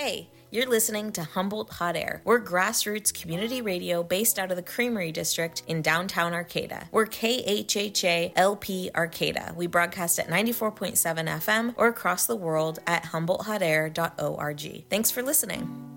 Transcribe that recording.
Hey, you're listening to Humboldt Hot Air. We're grassroots community radio based out of the Creamery District in downtown Arcata. We're KHHA LP Arcata. We broadcast at 94.7 FM or across the world at HumboldtHotAir.org. Thanks for listening.